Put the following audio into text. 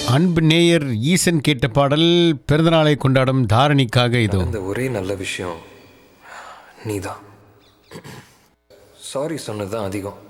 அன்பு நேயர் ஈசன் கேட்ட பாடல் பிறந்தநாளை கொண்டாடும் தாரணிக்காக இதோ. இந்த ஒரே நல்ல விஷயம் நீதான். சாரி சொன்னது தான் அதிகம்.